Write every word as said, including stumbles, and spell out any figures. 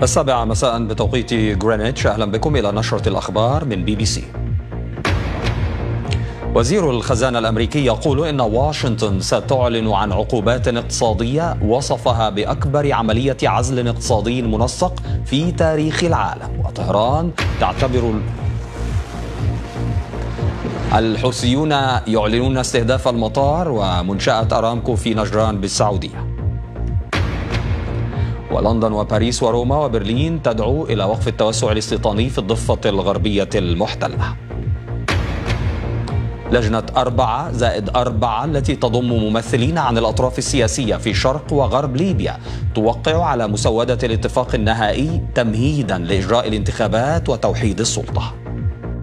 السابعة مساء بتوقيت غرينتش. أهلا بكم إلى نشرة الأخبار من بي بي سي. وزير الخزانة الأمريكي يقول إن واشنطن ستعلن عن عقوبات اقتصادية وصفها بأكبر عملية عزل اقتصادي منسق في تاريخ العالم. وطهران تعتبر الحوثيون يعلنون استهداف المطار ومنشأة أرامكو في نجران بالسعودية. ولندن وباريس وروما وبرلين تدعو إلى وقف التوسع الاستيطاني في الضفة الغربية المحتلة. لجنة أربعة زائد أربعة التي تضم ممثلين عن الأطراف السياسية في شرق وغرب ليبيا توقع على مسودة الاتفاق النهائي تمهيدا لإجراء الانتخابات وتوحيد السلطة.